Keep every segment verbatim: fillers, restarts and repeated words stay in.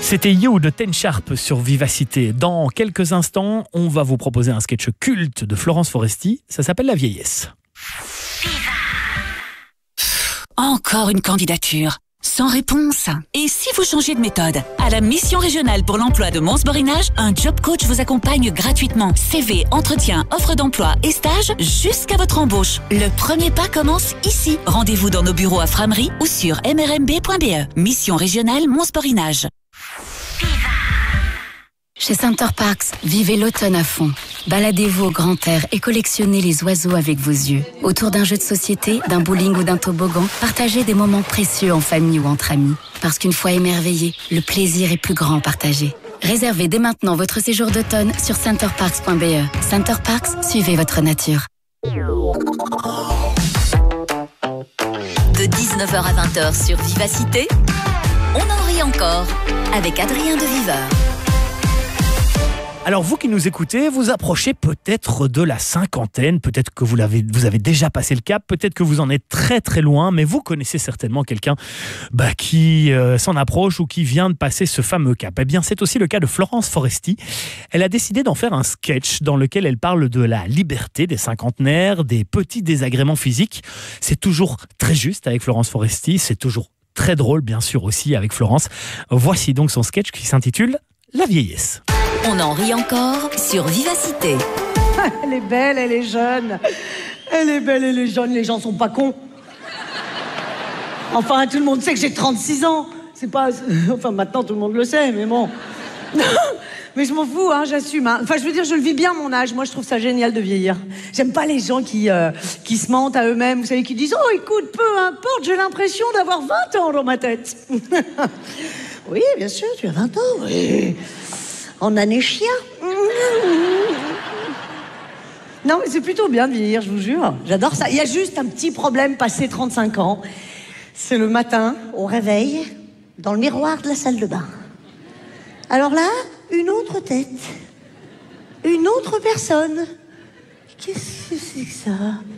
C'était You de Ten Sharp sur Vivacité. Dans quelques instants, on va vous proposer un sketch culte de Florence Foresti. Ça s'appelle La Vieillesse. Encore une candidature, sans réponse. Et si vous changez de méthode? À la mission régionale pour l'emploi de Mons-Borinage, un job coach vous accompagne gratuitement. C V, entretien, offre d'emploi et stage jusqu'à votre embauche. Le premier pas commence ici. Rendez-vous dans nos bureaux à Framery ou sur m r m b point b e. Mission régionale Mons-Borinage. Chez Center Parcs, vivez l'automne à fond. Baladez-vous au grand air et collectionnez les oiseaux avec vos yeux. Autour d'un jeu de société, d'un bowling ou d'un toboggan, partagez des moments précieux en famille ou entre amis. Parce qu'une fois émerveillé, le plaisir est plus grand partagé. Réservez dès maintenant votre séjour d'automne sur center parks point b e. Center Parcs, suivez votre nature. De dix-neuf heures à vingt heures sur Vivacité, on en rit encore avec Adrien de Viveur. Alors vous qui nous écoutez, vous approchez peut-être de la cinquantaine, peut-être que vous, l'avez, vous avez déjà passé le cap, peut-être que vous en êtes très très loin, mais vous connaissez certainement quelqu'un bah, qui euh, s'en approche ou qui vient de passer ce fameux cap. Eh bien c'est aussi le cas de Florence Foresti. Elle a décidé d'en faire un sketch dans lequel elle parle de la liberté des cinquantenaires, des petits désagréments physiques. C'est toujours très juste avec Florence Foresti, c'est toujours très drôle bien sûr aussi avec Florence. Voici donc son sketch qui s'intitule La Vieillesse. On en rit encore sur Vivacité. Elle est belle, elle est jeune. Elle est belle, elle est jeune, les gens sont pas cons. Enfin, tout le monde sait que j'ai trente-six ans. C'est pas... Enfin, maintenant, tout le monde le sait, mais bon. Mais je m'en fous, hein, j'assume. Hein. Enfin, je veux dire, je le vis bien, mon âge. Moi, je trouve ça génial de vieillir. J'aime pas les gens qui, euh, qui se mentent à eux-mêmes. Vous savez, qui disent « Oh, écoute, peu importe, j'ai l'impression d'avoir vingt ans dans ma tête. » Oui, bien sûr, tu as vingt ans, oui. En année chien. Non, mais c'est plutôt bien de vieillir, je vous jure. J'adore ça. Il y a juste un petit problème passé trente-cinq ans. C'est le matin, au réveil, dans le miroir de la salle de bain. Alors là, une autre tête. Une autre personne. Qu'est-ce que c'est que ça?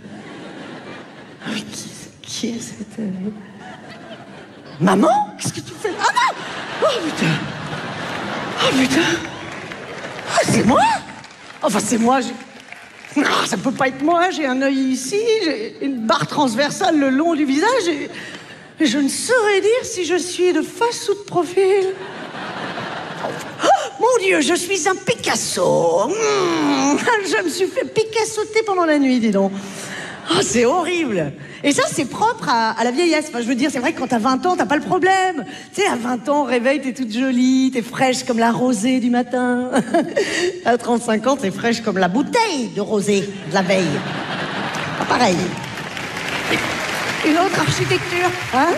Qui, qui est cette... Maman? Qu'est-ce que tu fais? Ah non! Oh putain! Oh putain! Ah, c'est moi? Enfin, c'est moi, j'ai... Non, ça peut pas être moi, j'ai un œil ici, j'ai une barre transversale le long du visage et, et je ne saurais dire si je suis de face ou de profil. Oh, mon Dieu, je suis un Picasso. Mmh, je me suis fait Picassoter pendant la nuit, dis donc. Oh, c'est horrible. Et ça, c'est propre à, à la vieillesse. Enfin, je veux dire, c'est vrai que quand t'as vingt ans, t'as pas le problème. Tu sais, à vingt ans, au réveil, t'es toute jolie, t'es fraîche comme la rosée du matin. À trente-cinq ans, t'es fraîche comme la bouteille de rosée de la veille. Pas pareil. Une autre architecture, hein?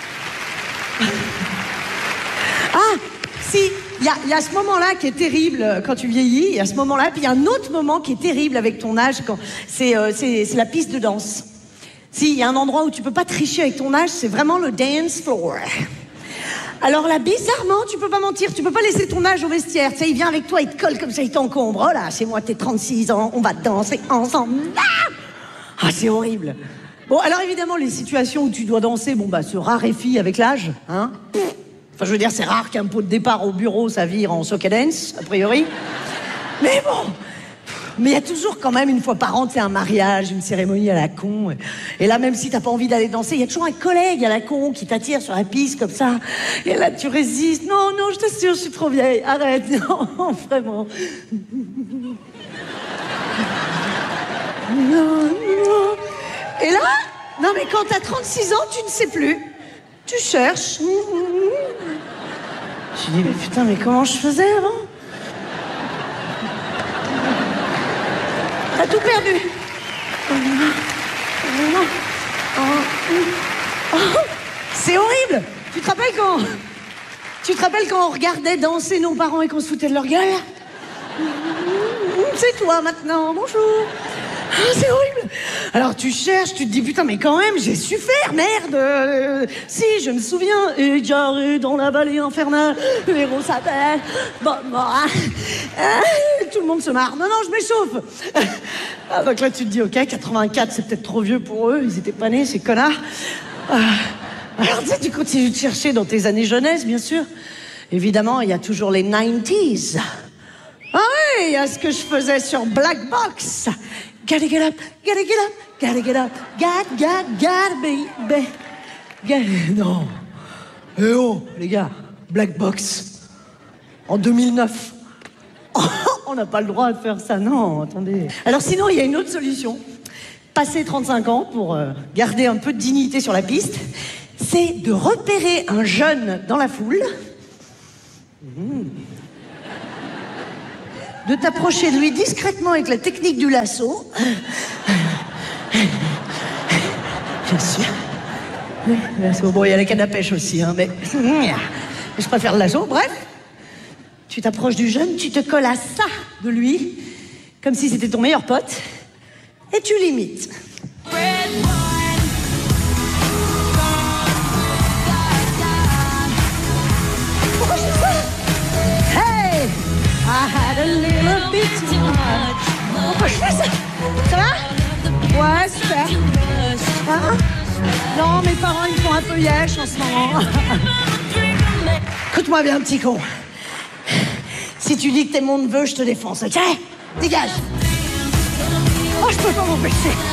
Ah, si, il y a, y a ce moment-là qui est terrible quand tu vieillis, il y a ce moment-là, puis il y a un autre moment qui est terrible avec ton âge, quand c'est, euh, c'est, c'est la piste de danse. Si, il y a un endroit où tu peux pas tricher avec ton âge, c'est vraiment le dance floor. Alors là, bizarrement, tu peux pas mentir, tu peux pas laisser ton âge au vestiaire. Tu sais, il vient avec toi, il te colle comme ça, il t'encombre. Oh là, c'est moi, t'es trente-six ans, on va danser ensemble. Ah, ah, c'est horrible. Bon, alors évidemment, les situations où tu dois danser, bon bah, se raréfient avec l'âge, hein. Enfin, je veux dire, c'est rare qu'un pot de départ au bureau, ça vire en soca dance, a priori. Mais bon... Mais il y a toujours quand même, une fois par an, tu sais, un mariage, une cérémonie à la con. Et là, même si t'as pas envie d'aller danser, il y a toujours un collègue à la con qui t'attire sur la piste comme ça. Et là, tu résistes. Non, non, je t'assure, je suis trop vieille. Arrête, non, vraiment. Non, non. Et là, non, mais quand t'as trente-six ans, tu ne sais plus. Tu cherches. Je dis, mais putain, mais comment je faisais avant? T'as tout perdu. C'est horrible. Tu te rappelles quand... Tu te rappelles quand on regardait danser nos parents et qu'on se foutait de leur gueule? C'est toi maintenant, bonjour. Ah, c'est horrible. Alors tu cherches, tu te dis putain mais quand même j'ai su faire, merde. Euh, si je me souviens, égaré dans la vallée infernale, le héros s'appelle bon, bon, hein. Ah, tout le monde se marre. Non non je m'échauffe. Ah, donc là tu te dis ok quatre-vingt-quatre c'est peut-être trop vieux pour eux, ils étaient pas nés ces connards. Ah, alors tu sais tu continues de chercher dans tes années jeunesse bien sûr. Évidemment, il y a toujours les nineties. Ah oui, il y a ce que je faisais sur Black Box. Gotta get up, gotta get up, gotta get up, gotta, gotta, gotta be, be, gotta... Non. Eh oh, les gars, Black Box. En deux mille neuf. On n'a pas le droit de faire ça, non, attendez. Alors sinon, il y a une autre solution. Passer trente-cinq ans pour euh, garder un peu de dignité sur la piste, c'est de repérer un jeune dans la foule, mmh. de t'approcher de lui discrètement avec la technique du lasso. Bien sûr. Oui, lasso. Bon, il y a la canne à pêche aussi, hein, mais je préfère le lasso. Bref, tu t'approches du jeune, tu te colles à ça de lui, comme si c'était ton meilleur pote. Et tu l'imites. Pourquoi je fais ça? Hey, I had a little bit too much. Pourquoi je fais ça? Ça va? Ouais, super. Hein? Non, mes parents, ils font un peu yesh en ce moment. Écoute-moi bien, petit con. Si tu dis que t'es mon neveu, je te défonce, ok? Dégage! Oh, je peux pas m'empêcher.